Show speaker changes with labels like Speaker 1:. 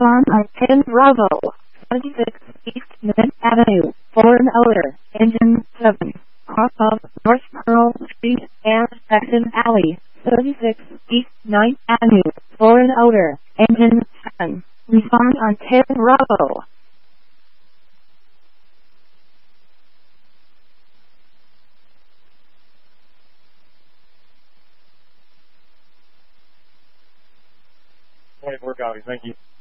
Speaker 1: Respond on 10 Bravo, 76 East Mid Avenue, Foreign Odor, Engine 7, off of North Pearl Street and Section Alley, 36 East 9th Avenue, Foreign Odor, Engine 7. Respond on 10 Bravo.
Speaker 2: Point 4 copy. Thank you.